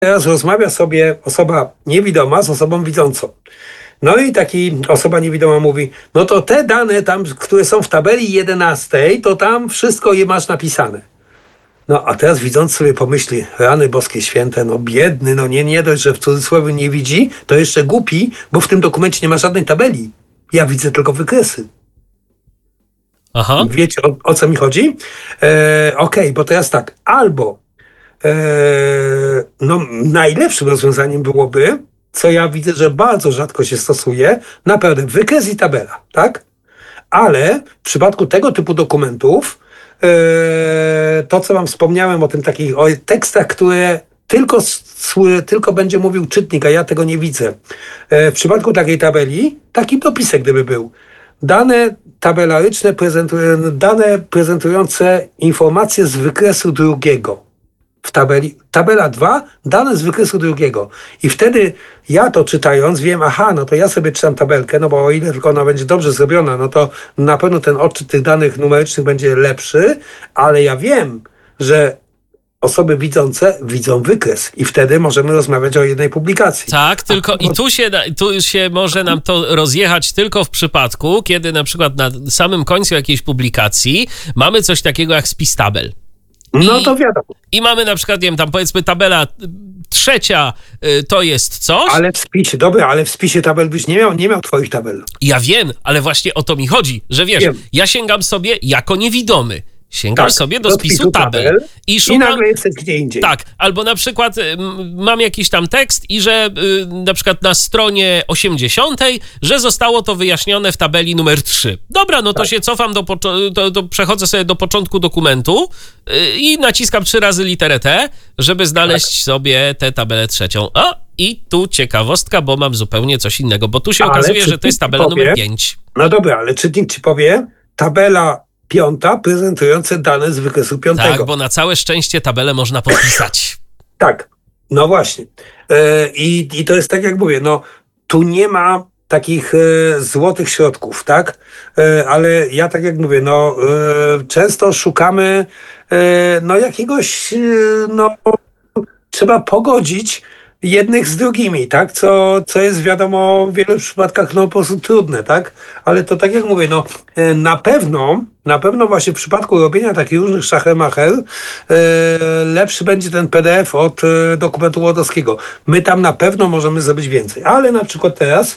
teraz rozmawia sobie osoba niewidoma z osobą widzącą. No i taki osoba niewidoma mówi, no to te dane tam, które są w tabeli 11, to tam wszystko je masz napisane. No a teraz widząc sobie pomyśli, rany boskie święte, no biedny, no nie dość, że w cudzysłowie nie widzi, to jeszcze głupi, bo w tym dokumencie nie ma żadnej tabeli. Ja widzę tylko wykresy. Aha. Wiecie o co mi chodzi? Okej, bo teraz tak, albo no najlepszym rozwiązaniem byłoby, co ja widzę, że bardzo rzadko się stosuje, naprawdę wykres i tabela, tak? Ale w przypadku tego typu dokumentów, to co wam wspomniałem o tym takich o tekstach, które tylko będzie mówił czytnik, a ja tego nie widzę. W przypadku takiej tabeli, taki dopisek gdyby był. Dane tabelaryczne dane prezentujące informacje z wykresu drugiego. W tabela 2, dane z wykresu drugiego. I wtedy ja to czytając wiem, aha, no to ja sobie czytam tabelkę, no bo o ile tylko ona będzie dobrze zrobiona, no to na pewno ten odczyt tych danych numerycznych będzie lepszy, ale ja wiem, że osoby widzące widzą wykres i wtedy możemy rozmawiać o jednej publikacji. Tak, tylko i tu się może nam to rozjechać tylko w przypadku, kiedy na przykład na samym końcu jakiejś publikacji mamy coś takiego jak spis tabel. No to wiadomo. I mamy na przykład, nie wiem, tam powiedzmy tabela 3 to jest coś. Ale w spisie tabel byś nie miał twoich tabel. Ja wiem, ale właśnie o to mi chodzi, że wiesz, ja sięgam sobie jako niewidomy. Sięgam sobie do spisu tabel i szukam... I nagle jesteś gdzie indziej. Tak, albo na przykład mam jakiś tam tekst i że na przykład na stronie 80, że zostało to wyjaśnione w tabeli numer 3. Dobra, no to się cofam, przechodzę sobie do początku dokumentu i naciskam 3 razy literę T, żeby znaleźć sobie tę tabelę 3. O, i tu ciekawostka, bo mam zupełnie coś innego, bo tu się okazuje, że to jest tabela numer 5. No dobra, ale czytnik ci powie, tabela 5 prezentujące dane z wykresu 5. Tak, bo na całe szczęście tabelę można podpisać. Tak, no właśnie. I to jest tak jak mówię, no tu nie ma takich złotych środków, tak? Ale ja tak jak mówię, no często szukamy no jakiegoś, no trzeba pogodzić jednych z drugimi, tak? Co jest wiadomo w wielu przypadkach no po prostu trudne, tak? Ale to tak jak mówię, no na pewno właśnie w przypadku robienia takich różnych szachemacher lepszy będzie ten PDF od dokumentu wordowskiego. My tam na pewno możemy zrobić więcej, ale na przykład teraz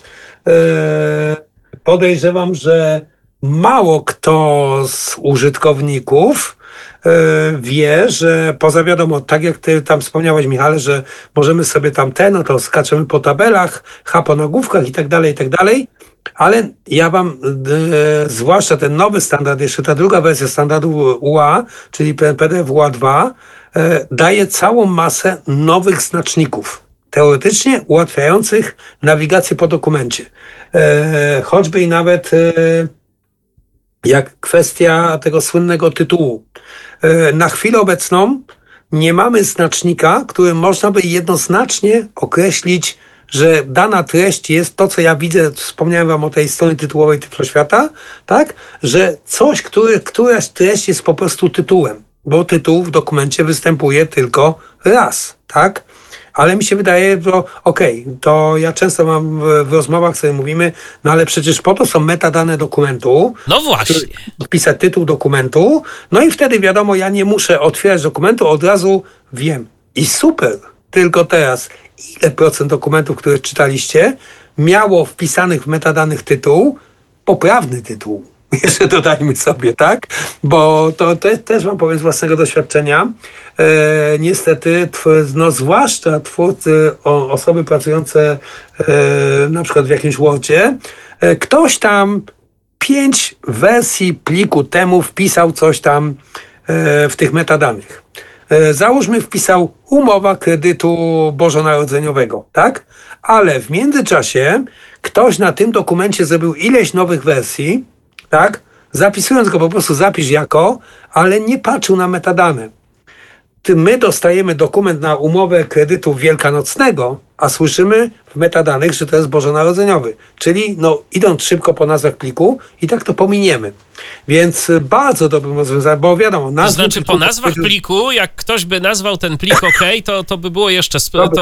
podejrzewam, że mało kto z użytkowników wie, że poza wiadomo, tak jak ty tam wspomniałeś, Michale, że możemy sobie tam no to skaczemy po tabelach, po nagłówkach i tak dalej, ale ja wam, zwłaszcza ten nowy standard, jeszcze ta druga wersja standardu UA, czyli PDF UA2, daje całą masę nowych znaczników, teoretycznie ułatwiających nawigację po dokumencie. Choćby i nawet jak kwestia tego słynnego tytułu. Na chwilę obecną nie mamy znacznika, którym można by jednoznacznie określić, że dana treść jest to, co ja widzę, wspomniałem wam o tej stronie tytułowej Tyfloświata, tak? Że coś, któraś treść jest po prostu tytułem, bo tytuł w dokumencie występuje tylko raz, tak? Ale mi się wydaje, że to ja często mam w rozmowach sobie mówimy, no ale przecież po to są metadane dokumentu. No właśnie. Wpisać tytuł dokumentu, no i wtedy wiadomo, ja nie muszę otwierać dokumentu, od razu wiem. I super, tylko teraz, ile procent dokumentów, które czytaliście, miało wpisanych w metadanych tytuł, poprawny tytuł. Jeszcze dodajmy sobie, tak? Bo to też wam powiem z własnego doświadczenia. Niestety, no zwłaszcza osoby pracujące na przykład w jakimś Wordzie, ktoś tam 5 wersji pliku temu wpisał coś tam w tych metadanych. Załóżmy, wpisał umowa kredytu bożonarodzeniowego, tak? Ale w międzyczasie ktoś na tym dokumencie zrobił ileś nowych wersji, tak? Zapisując go po prostu zapisz jako, ale nie patrzył na metadane. my dostajemy dokument na umowę kredytu wielkanocnego, a słyszymy w metadanych, że to jest bożonarodzeniowy. Czyli idąc szybko po nazwach pliku i tak to pominiemy. Więc bardzo dobrym rozwiązaniem, bo wiadomo... To znaczy po nazwach pliku, jak ktoś by nazwał ten plik OK, to by było jeszcze...